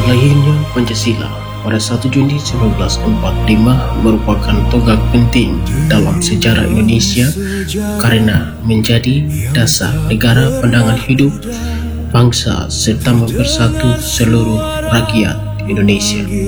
Lahirnya Pancasila pada 1 Juni 1945 merupakan tonggak penting dalam sejarah Indonesia karena menjadi dasar negara pandangan hidup bangsa serta mempersatu seluruh rakyat Indonesia.